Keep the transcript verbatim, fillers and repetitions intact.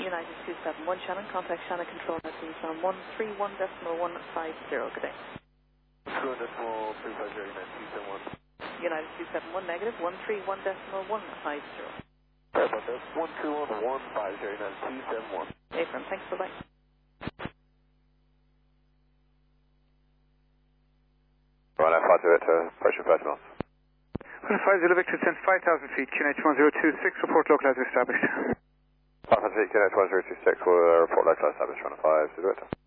United two seven one Shannon, contact Shannon Control at Nissan one three one decimal one five zero. Good day. two decimal three five zero, United two seven one. United two seven one negative, one three one decimal one five zero. Sorry about that. one two one one five zero, United two seven one. Affirm, thanks, bye-bye. Right, now five zero to approaching thirty miles. five zero Victor, since five thousand feet, Q N H one zero two six, report localizer established. five hundred feet, Q N H one zero two six, will uh, report localized established, running five zero.